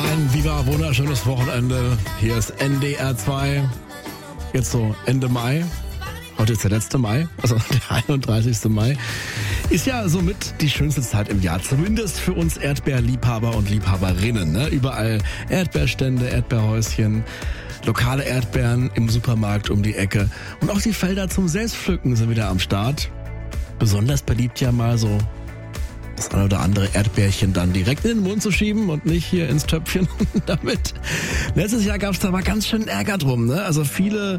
Ein wunderschönes Wochenende. Hier ist NDR 2. Jetzt so Ende Mai. Heute ist der letzte Mai, also der 31. Mai. Ist ja somit die schönste Zeit im Jahr, zumindest für uns Erdbeerliebhaber und Liebhaberinnen. Ne? Überall Erdbeerstände, Erdbeerhäuschen, lokale Erdbeeren im Supermarkt um die Ecke. Und auch die Felder zum Selbstpflücken sind wieder am Start. Besonders beliebt ja mal so das eine oder andere Erdbeerchen dann direkt in den Mund zu schieben und nicht hier ins Töpfchen damit. Letztes Jahr gab es da mal ganz schön Ärger drum, ne? Also viele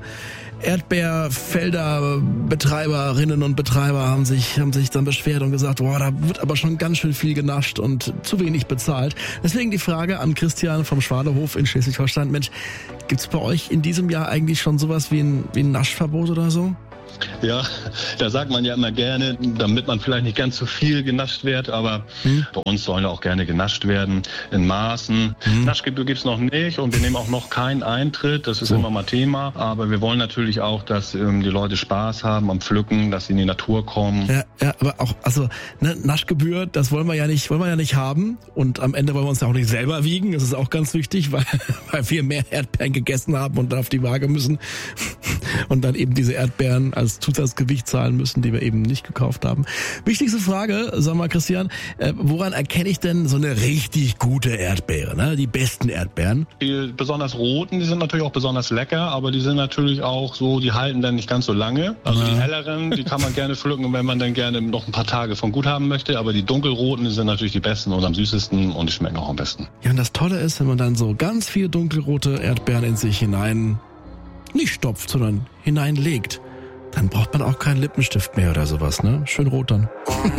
Erdbeerfelderbetreiberinnen und Betreiber haben sich dann beschwert und gesagt, boah, da wird aber schon ganz schön viel genascht und zu wenig bezahlt. Deswegen die Frage an Christian vom Schwaderhof in Schleswig-Holstein. Mensch, gibt's bei euch in diesem Jahr eigentlich schon sowas wie ein Naschverbot oder so? Ja, da sagt man ja immer gerne, damit man vielleicht nicht ganz so viel genascht wird, aber bei uns sollen auch gerne genascht werden, in Maßen. Naschgebühr gibt's noch nicht und wir nehmen auch noch keinen Eintritt, das ist immer mal Thema, aber wir wollen natürlich auch, dass die Leute Spaß haben am Pflücken, dass sie in die Natur kommen. Ja, aber auch, also Naschgebühr, das wollen wir ja nicht haben und am Ende wollen wir uns ja auch nicht selber wiegen, das ist auch ganz wichtig, weil wir mehr Erdbeeren gegessen haben und dann auf die Waage müssen und dann eben diese Erdbeeren als Zusatzgewicht zahlen müssen, die wir eben nicht gekauft haben. Wichtigste Frage, sag mal Christian, woran erkenne ich denn so eine richtig gute Erdbeere, ne? Die besten Erdbeeren? Die besonders roten, die sind natürlich auch besonders lecker, aber die sind natürlich auch so, die halten dann nicht ganz so lange. Also die helleren, die kann man gerne pflücken, wenn man dann gerne noch ein paar Tage von gut haben möchte, aber die dunkelroten, die sind natürlich die besten und am süßesten und die schmecken auch am besten. Ja, und das Tolle ist, wenn man dann so ganz viele dunkelrote Erdbeeren in sich hinein nicht stopft, sondern hineinlegt, dann braucht man auch keinen Lippenstift mehr oder sowas, ne? Schön rot dann.